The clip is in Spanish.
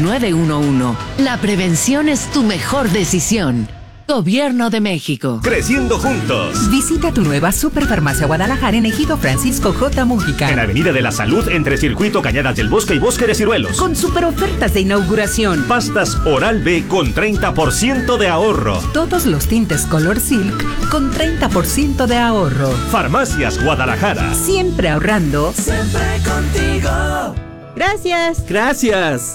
911. La prevención es tu mejor decisión. Gobierno de México. Creciendo juntos. Visita tu nueva Superfarmacia Guadalajara en Ejido Francisco J. Mújica. En Avenida de la Salud, entre Circuito Cañadas del Bosque y Bosque de Ciruelos. Con super ofertas de inauguración. Pastas Oral-B con 30% de ahorro. Todos los tintes Color Silk con 30% de ahorro. Farmacias Guadalajara. Siempre ahorrando. Siempre contigo. Gracias. Gracias.